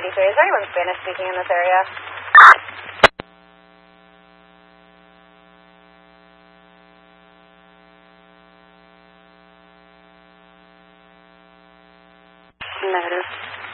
83. Is there anyone Spanish speaking in this area? Negative.